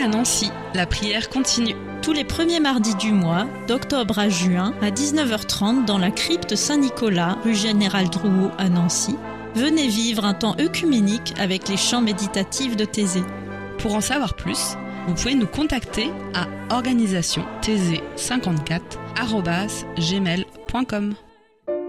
à Nancy, la prière continue. Tous les premiers mardis du mois, d'octobre à juin, à 19h30, dans la crypte Saint-Nicolas, rue Général Drouot à Nancy, venez vivre un temps œcuménique avec les chants méditatifs de Thésée. Pour en savoir plus, vous pouvez nous contacter à organisationthésée54@gmail.com.